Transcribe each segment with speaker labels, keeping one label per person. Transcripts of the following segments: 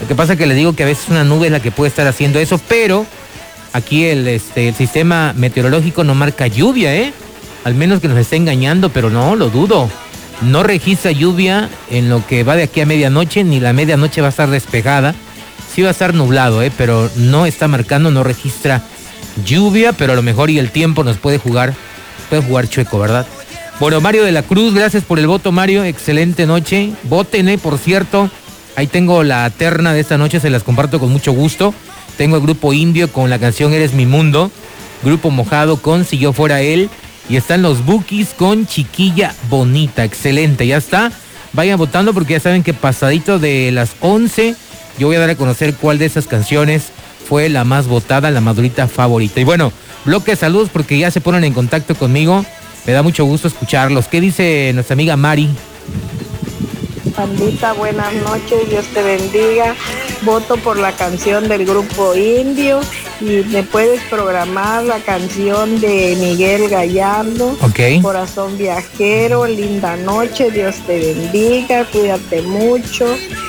Speaker 1: Lo que pasa es que le digo que a veces una nube es la que puede estar haciendo eso, pero aquí el sistema meteorológico no marca lluvia, ¿eh? Al menos que nos esté engañando, pero no, lo dudo. No registra lluvia en lo que va de aquí a medianoche, ni la medianoche va a estar despejada. Sí va a estar nublado, pero no está marcando, no registra lluvia, pero a lo mejor y el tiempo nos puede jugar chueco, ¿verdad? Bueno, Mario de la Cruz, gracias por el voto, Mario, excelente noche. Voten, por cierto, ahí tengo la terna de esta noche, se las comparto con mucho gusto. Tengo el grupo Indio con la canción Eres mi mundo, grupo Mojado con Si yo fuera él, y están los Bukis con Chiquilla bonita, excelente, ya está. Vayan votando porque ya saben que pasadito de las 11 yo voy a dar a conocer cuál de esas canciones fue la más votada, la madurita favorita. Y bueno, bloque de saludos porque ya se ponen en contacto conmigo. Me da mucho gusto escucharlos. ¿Qué dice nuestra amiga Mari?
Speaker 2: Pandita, buenas noches, Dios te bendiga. Voto por la canción del grupo Indio y me puedes programar la canción de Miguel Gallardo.
Speaker 1: Ok.
Speaker 2: Corazón viajero, linda noche, Dios te bendiga, cuídate mucho.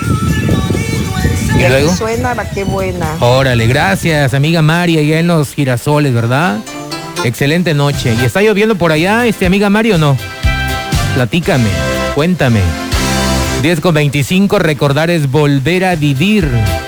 Speaker 1: ¿Y luego?
Speaker 2: Suena la que buena.
Speaker 1: Órale, gracias, amiga Mari, allá en los girasoles, ¿verdad? Excelente noche. ¿Y está lloviendo por allá, amiga Mari, o no? Platícame, cuéntame. 10:25, recordar es volver a vivir.